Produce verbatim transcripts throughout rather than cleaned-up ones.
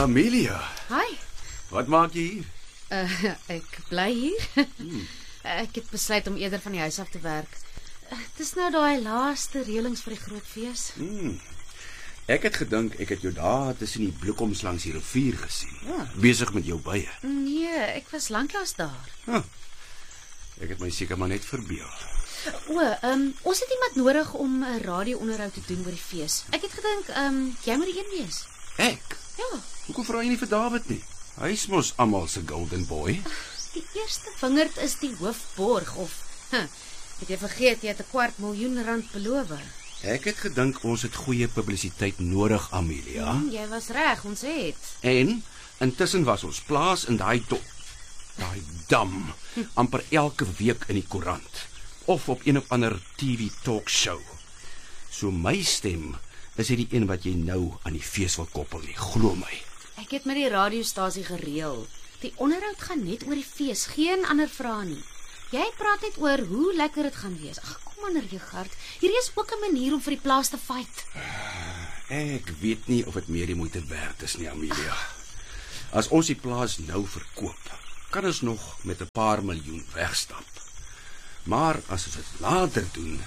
Amelia, Hi. wat maak jy hier? Uh, ek bly hier. Hmm. Ek het besluit om eerder van die huis af te werk. Het is nou daai laaste reëlings vir die groot fees. Hmm. Ek het gedink ek het jou daar tussen die bloekoms langs die rivier gesien. Ja. Besig met jou bye. Nee, ek was lanklaas daar. Huh. Ek het my seker maar net verbeel. O, um, ons het iemand nodig om 'n radio-onderhoud te doen oor die fees. Ek het gedink, um, jy moet die een wees. Ek? Ja. Hoekom vra jy nie vir David nie? Hy is mos almal se golden boy. Die eerste wingerd is die hoofborg of huh, het jy vergeet jy het 'n kwart miljoen rand beloof? Ek het gedink ons het goeie publisiteit nodig, Amelia. Hmm, jy was reg, ons het. En intussen was ons plaas in daai dop, daai dam, amper elke week in die koerant of op een of ander T V talkshow. So my stem is nie die een wat jy nou aan die fees wil koppel nie, glo my. Ek het met die radiostasie gereël. Die onderhoud gaan net oor die fees, geen ander vrae nie. Jy praat net oor hoe lekker dit gaan wees. Ag, kom aan, Richard. Hierdie is ook 'n manier om vir die plaas te fight. Ek weet nie of dit meer die moeite werd is nie, Amelia. As ons die plaas nou verkoop, kan ons nog met 'n paar miljoen wegstap. Maar as ons dit later doen,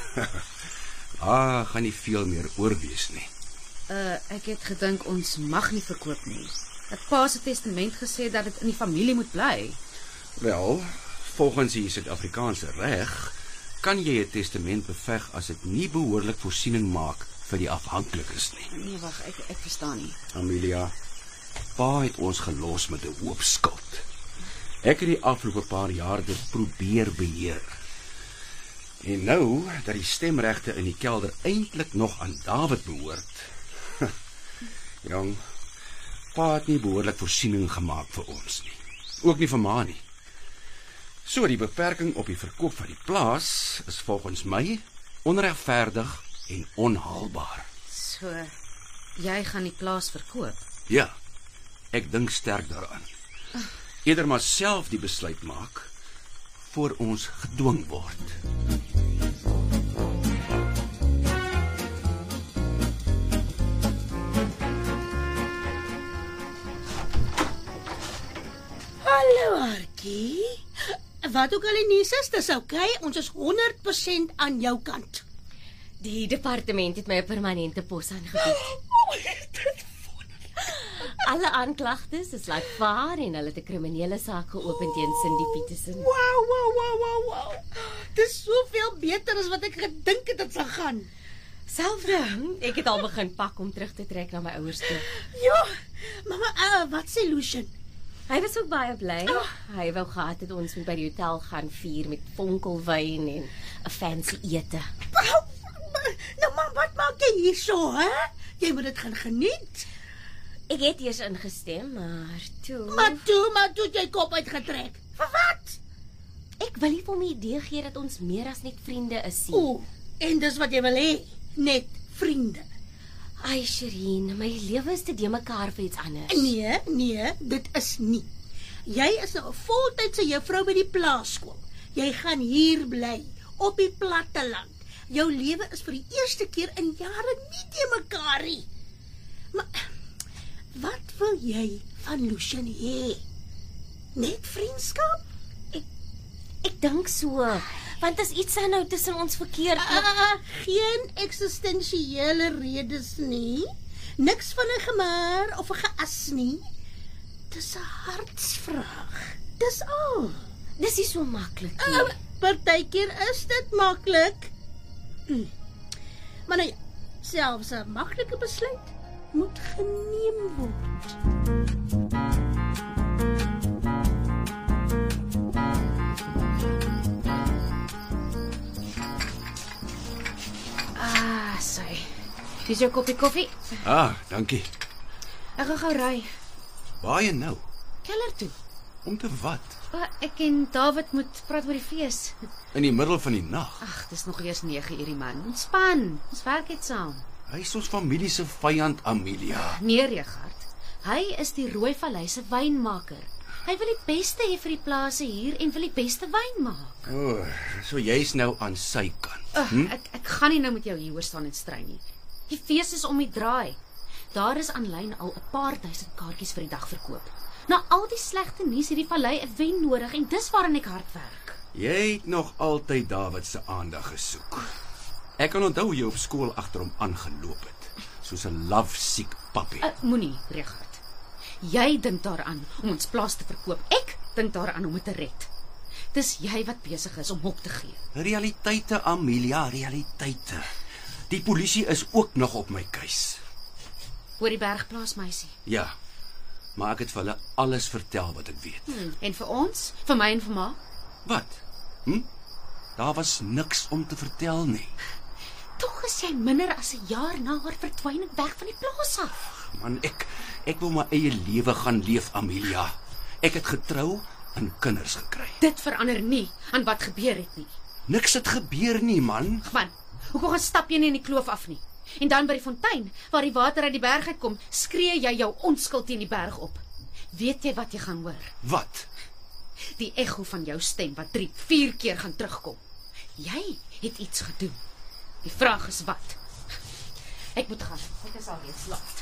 ah, gaan nie veel meer oor wees nie. Uh, ek het gedink ons mag nie verkoop nie. Het pa se testament gesê dat dit in die familie moet bly. Wel, volgens die Suid-Afrikaanse reg, kan jy 'n testament beveg as dit nie behoorlik voorsiening maak vir die afhanklikes nie. Nee, wag, ek ek verstaan nie. Amelia, pa het ons gelos met 'n hoop skuld. Ek het die afgelope paar jaar dit probeer beheer. En nou dat die stemregte in die kelder eintlik nog aan David behoort. Jong, pa het nie behoorlik voorsiening gemaak vir ons nie. Ook nie vir ma nie. So die beperking op die verkoop van die plaas is volgens my onregverdig en onhaalbaar. So, jy gaan die plaas verkoop? Ja, ek dink sterk daaraan. Eerder maar self die besluit maak voor ons gedwing word. Hallo, Hartjie. Wat ook al die nuus is, dis oukei, ons is honderd persent aan jou kant. Die departement het my 'n permanente pos aangebied. Alle aanklagtes is laat vaar en hulle het 'n kriminele saak geopen teen Cindy Petersen. Wow, wow, wow, wow, wow. Dis soveel beter as wat ek gedink het dit sou gaan. Selfde, ek het al begin pak om terug te trek na my ouers toe. Ja, mama, uh, wat sê Lucian? Hy was ook baie bly. Oh. Hy wou gehad het ons moet by die hotel gaan vier met vonkelwyn en 'n fancy ete. Nou man, wat maak jy hier so, hè? Jy moet dit gaan geniet. Ek het eers ingestem, maar toe... Maar toe, maar toe jy kop uitgetrek. Vir wat? Ek wil nie vir my idee gee dat ons meer as net vriende is nie. O, en dis wat jy wil hê, net vriende. Ai, Shireen, my lewe is te de mekaar vir iets anders. Nee, nee, dit is nie. Jy is nou 'n voltydse juffrou by die plaaskool. Jy gaan hier bly, op die platteland. Jou lewe is vir die eerste keer in jare nie te mekaar nie. Maar wat wil jy van Lucian hê? Net vriendskap? Ek ek dink so, want as iets nou tussen ons verkeerd loop, Uh, geen eksistensiële redes nie. Niks van 'n gemaar of 'n geas nie. Dis 'n hartsvraag. Dis al. dis nie so maklik nie. Uh, Partykeer is dit maklik. Hm. Maar nou, selfs 'n maklike besluit moet geneem word. Ah, sorry. Dis jou koppie koffie? Ah, dankie. Ek gaan gou ry. Waar jy nou? Keller toe. Om te wat? Oh, ek en David moet praat oor die fees. In die middel van die nag. Ag, dis nog eers nege uur die man. Ontspan. Ons werk dit saam. Hy is ons familie se vyand, Amelia. Nee, Richard. Hy is die Rooivallei se wynmaker. Hy wil die beste hê vir die plase hier en wil die beste wyn maak. O, oh, so jy's nou aan sy kant. Ugh, hm? ek ek gaan nie nou met jou hier hoor staan en stry nie. Die fees is om die draai. Daar is aanlyn al 'n paar duisend kaartjies vir die dag verkoop. Na al die slegte nuus het die vallei 'n wen nodig en dis waarin ek hard werk. Jy het nog altyd Dawid se aandag gesoek. Ek kan onthou jy op skool agter hom aangeloop het, soos 'n lovesick pappie. Uh, Moenie, Richard. Jy dink daaraan om ons plaas te verkoop. Ek dink daaraan om dit te red. Dis jy wat besig is om hok te gee. Realiteite, Amelia, realiteite. Die polisie is ook nog op my keus. Oor die bergplaas, meisie. Ja, maar ek het vir hulle alles vertel wat ek weet. Hmm. En vir ons, vir my en vir ma? Wat? Hm? Daar was niks om te vertel nie. Tog is jy minder as 'n jaar na haar verdwyning weg van die plaas af. Man, ek ek wil my eie lewe gaan leef, Amelia. Ek het getrou en kinders gekry. Dit verander nie aan wat gebeur het nie. Niks het gebeur nie, man. Man, hoekom gaan stap jy nie in die kloof af nie? En dan by die fontein, waar die water uit die berg uitkom, skree jy jou onskuld teen die berg op. Weet jy wat jy gaan hoor? Wat? Die ekho van jou stem wat drie, vier keer gaan terugkom. Jy het iets gedoen. Die vraag is wat? Ek moet gaan. Ek is al reeds laat.